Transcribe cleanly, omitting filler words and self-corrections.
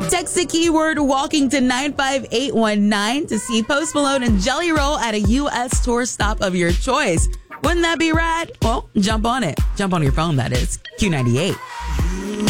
Text the keyword walking to 95819 to see Post Malone and Jelly Roll at a U.S. tour stop of your choice. Wouldn't that be rad? Well, jump on it. Jump on your phone, that is. Q98.